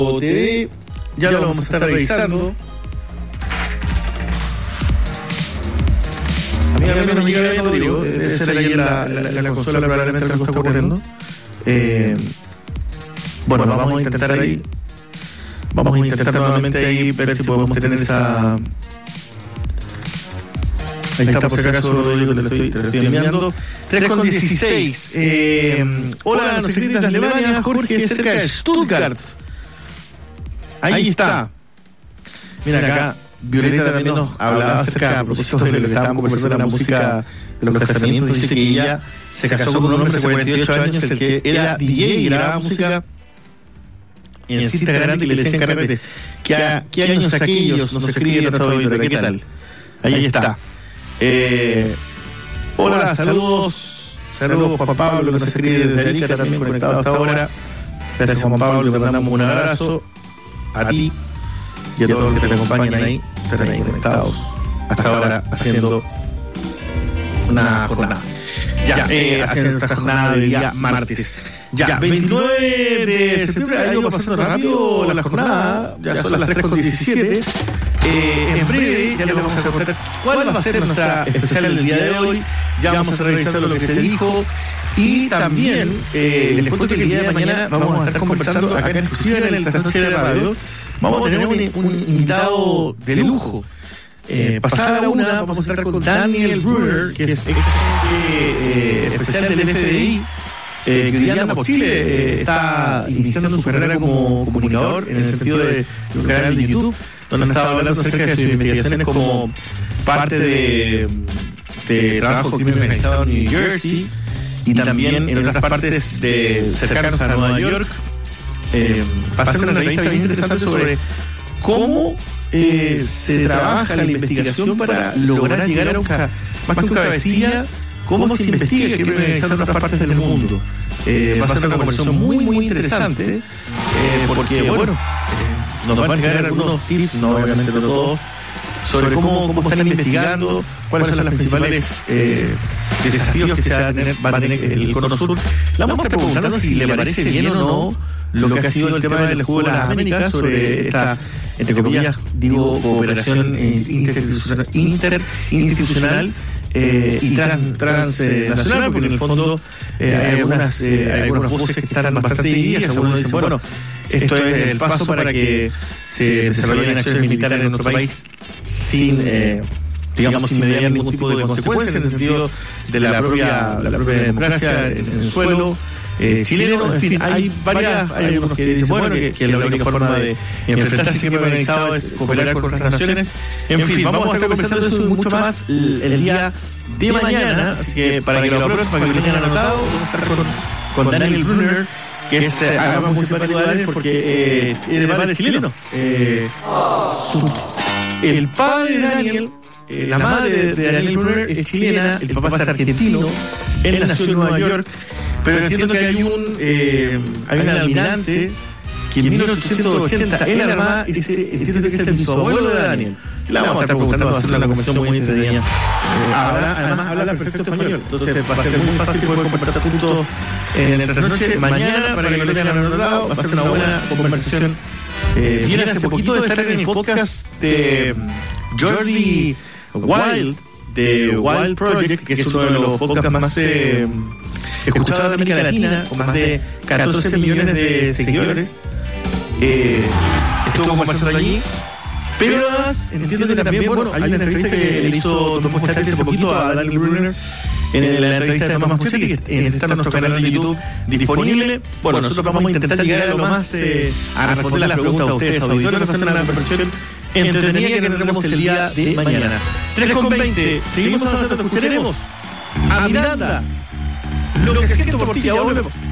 TV, ya lo vamos a estar revisando. A mí no me llega bien, digo, debe ser ahí en la consola probablemente algo está ocurriendo. Bueno, vamos a intentar ahí. Vamos a intentar nuevamente ahí ver si podemos tener esa. Ahí está, por si acaso, Rodrigo, te lo estoy enviando. 3:16. Hola, nos escribe desde Alemania, Jorge, cerca de Stuttgart. Ahí está. Mira, acá Violeta también nos hablaba acerca, a propósito de lo que estábamos conversando de la música de los casamientos. Dice que ella se casó con un hombre hace 48 años, el que era DJ y grababa música en cinta grande, y le decían carrete. ¿Qué años aquellos? Nos escribe nuestro auditorio. ¿Qué tal? Ahí está. Hola, saludos Juan Pablo, que nos escribe desde Arica, también conectado hasta ahora. Gracias, Juan Pablo, te mandamos un abrazo a ti y a todos los que te acompañan ahí, están ahí conectados hasta ahora haciendo una jornada. Haciendo esta jornada de día martes. 29 de septiembre, ha ido pasando rápido la jornada, ya son las 3:17. En breve ya le vamos a contar cuál va a ser nuestra especial del día de hoy. Ya vamos a revisar lo que se dijo. Y también les cuento que el día de mañana vamos a estar conversando acá en exclusiva en el Trasnoche de Radio. Vamos a tener un invitado de lujo. Pasada la una vamos a estar con Daniel Brunner, que es especial del FBI, que hoy día anda por Chile, está iniciando su carrera como comunicador, en el sentido de un canal de YouTube, donde estaba hablando acerca de sus investigaciones como parte de trabajo de crimen organizado en New Jersey y también en otras partes cercanas a Nueva York. Va a ser una entrevista bien interesante sobre cómo se trabaja la investigación para lograr llegar a más que un cabecilla, cómo se investiga el crimen organizado en otras partes del mundo. Va a ser una conversación muy interesante, porque nos van a llegar algunos tips, no obviamente no todos, sobre cómo están investigando, cuáles son los principales desafíos que va a tener el Cono Sur. Le vamos a estar preguntando si le parece bien o no lo que ha sido el tema del Juego de las Américas, sobre esta, entre comillas, cooperación interinstitucional y transnacional, porque en el fondo hay algunas voces que están bastante divididas. Algunos dicen, bueno, esto es el paso para que se desarrollen acciones militares en nuestro país sin mediar ningún tipo de consecuencias, en el sentido de la propia democracia en el suelo chileno. En fin, hay algunos que dicen, bueno, que la única forma de enfrentarse al crimen organizado es cooperar con otras naciones. En fin, vamos a estar conversando eso y mucho más el día de mañana, así que para que lo aprueben, para que lo tengan anotado, vamos a estar con Daniel Brunner, que es además muy simpático de Daniel porque es de padre chileno. El padre de Daniel, la madre de Daniel Brunner es chilena, el papá es argentino, él nació en Nueva York, pero entiendo que hay un almirante que en 1880 él armaba, entiendo que es el bisabuelo de Daniel. La vamos a estar preguntando, va a ser una conversación muy entretenida. Además habla perfecto español, entonces va a ser muy fácil poder conversar juntos en el trasnoche. Mañana, para que lo tengan anotado, va a ser una buena conversación. Viene hace poquito de estar en el podcast de Jordi Wild, de Wild Project, que es uno de los podcasts más escuchados de América Latina, con más de 14 millones de seguidores. Estuvo conversando allí. Pero además, entiendo que también, hay una entrevista que le hizo Tomás Muchati hace poquito a Daniel Brunner, en la entrevista de Tomás Muchati, que está en nuestro canal de YouTube disponible. Bueno, nosotros vamos a intentar llegar a lo más a responder las preguntas a ustedes, auditores, para hacer una versión entretenida que tendremos el día de mañana. 3:20, seguimos avanzando, escucharemos a Miranda, lo que siento por ti, ya volvemos.